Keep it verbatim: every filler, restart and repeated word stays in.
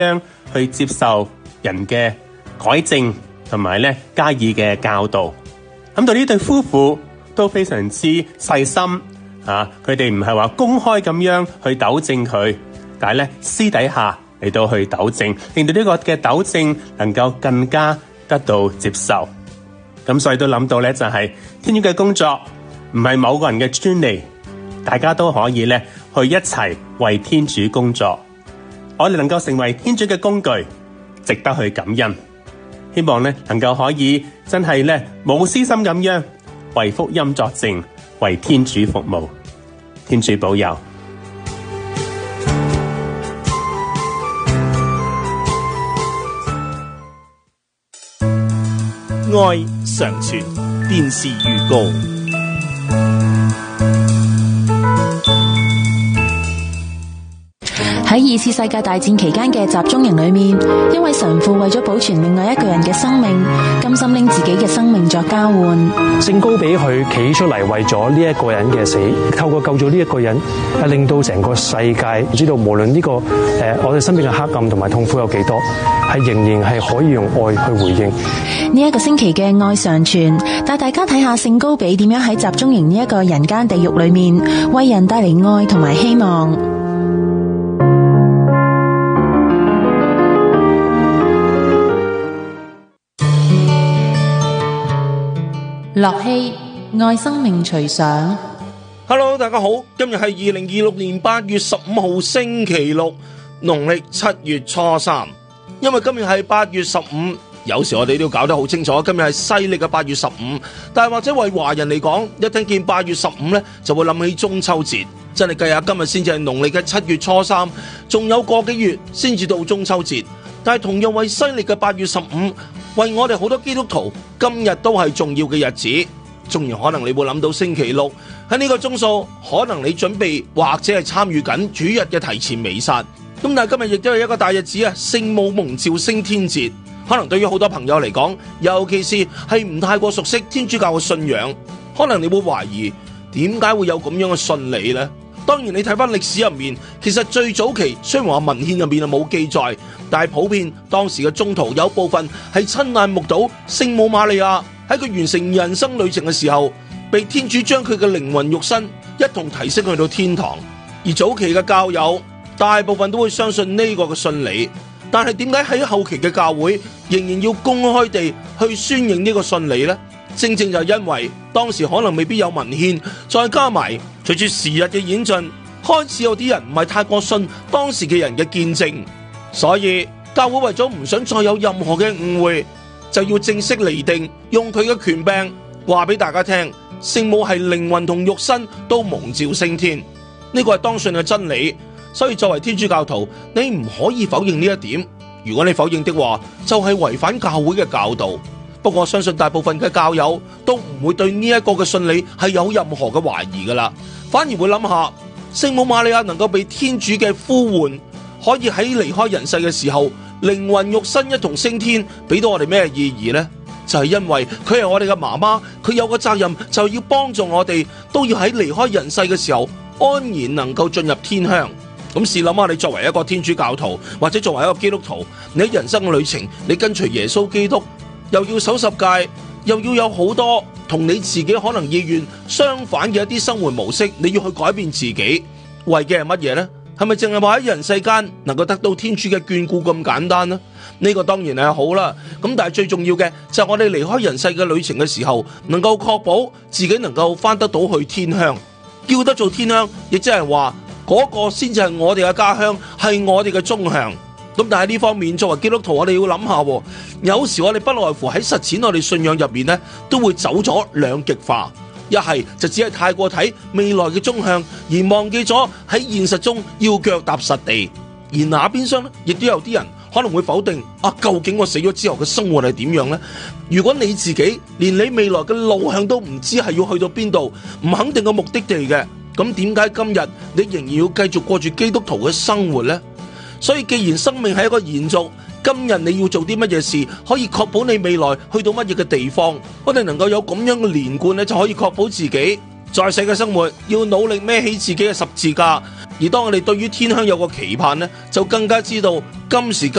樣去接受人嘅改正，同埋咧加以嘅教導。咁到呢對夫婦都非常之細心啊！佢哋唔係話公開咁樣去糾正佢，但係咧私底下嚟到去糾正，令到呢個嘅糾正能夠更加得到接受。咁所以都諗到咧，就係天主嘅工作唔係某個人嘅專利，大家都可以咧去一齊為天主工作。我哋能夠成為天主嘅工具，值得去感恩。希望咧能夠可以真係咧冇私心咁樣為福音作證，為天主服務。天主保佑。 愛常傳電視預告。 喺二次世界大戰期間嘅集中營裏面，一位神父為咗保存另外一個人嘅生命，甘心拎自己嘅生命作交換。 聖高比佢企出嚟為咗呢一個人嘅死，透過救咗呢一個人，係令到成個世界知道無論呢、這個誒、呃、我哋身邊嘅黑暗同埋痛苦有幾多，係仍然係可以用愛去回應。 呢一個星期嘅愛常傳，帶大家睇下聖高比點樣喺集中營呢一個人間地獄裏面，為人帶嚟愛同埋希望。樂器愛生命隨想。 Hello， 大家好，今日係二零二六年八月十五號星期六，農曆七月初三。因為今日係八月十五，有時我哋都要搞得好清楚，今日係西曆嘅八月十五，但係或者為華人嚟講，一聽見八月十五呢，就會諗起中秋節。真係計下今日先至係農曆嘅七月初三，仲有個幾月先至到中秋節。但係同樣為西曆嘅八月十五，為我哋好多基督徒，今日都係重要嘅日子。縱然可能你會諗到星期六喺呢個鐘數，可能你準備或者係參與緊主日嘅提前彌撒。咁但係今日亦都係一個大日子啊，聖母蒙召升天節。可能對於好多朋友嚟講，尤其是係唔太過熟悉天主教嘅信仰，可能你會懷疑點解會有咁樣嘅信理呢？當然你睇翻歷史入面，其實最早期雖然話文獻入面啊冇記載，但係普遍當時嘅宗徒有部分係親眼目睹聖母瑪利亞喺佢完成人生旅程嘅時候，被天主將佢嘅靈魂肉身一同提升去到天堂。而早期嘅教友大部分都會相信呢個嘅信理，但係點解喺後期嘅教會仍然要公開地去宣認呢個信理呢？正正就係因為當時可能未必有文獻，再加埋隨住時日嘅演進，開始有啲人唔係太過信當時嘅人嘅見證，所以教會為咗唔想再有任何嘅誤會，就要正式釐定，用佢嘅權柄話俾大家聽，聖母係靈魂同肉身都蒙召升天，呢個係當信嘅真理。所以作為天主教徒，你唔可以否認呢一點，如果你否認的話，就係違反教會嘅教導。不過我相信大部分嘅教友都唔會對呢一個嘅信理係有任何嘅懷疑噶啦，反而會諗下聖母瑪利亞能夠被天主嘅呼喚，可以喺離開人世嘅時候靈魂肉身一同升天，俾到我哋咩意義呢？就係因為佢係我哋嘅媽媽，佢有個責任就要幫助我哋，都要喺離開人世嘅時候安然能夠進入天鄉。咁試諗下，你作為一個天主教徒或者作為一個基督徒，你喺人生嘅旅程，你跟隨耶穌基督，又要守十誡，又要有好多同你自己可能意願相反嘅一啲生活模式，你要去改變自己，為嘅係乜嘢呢？係咪淨係話喺人世間能夠得到天主嘅眷顧咁簡單呢？呢個當然係好啦，咁但係最重要嘅就係我哋離開人世嘅旅程嘅時候，能夠確保自己能夠翻得到去天鄉，叫得做天鄉，亦即係話嗰個先至係我哋嘅家鄉，係我哋嘅終向。咁但係呢方面，作為基督徒，我哋要諗下，有時我哋不外乎喺實踐我哋信仰入面呢，都會走咗兩極化。一係就只係太過睇未來嘅終向，而忘記咗喺現實中要腳踏實地。而那邊廂呢，亦都有啲人可能會否定啊，究竟我死咗之後嘅生活係點樣呢？如果你自己連你未來嘅路向都唔知係要去到邊度，唔肯定個目的地嘅，咁點解今日你仍然要繼續過住基督徒嘅生活呢？所以既然生命係一個延續，今日你要做啲乜嘢事可以確保你未來去到乜嘢嘅地方，我哋能夠有咁樣嘅連貫咧，就可以確保自己在世嘅生活要努力孭起自己嘅十字架。而當我哋對於天鄉有個期盼呢，就更加知道今時今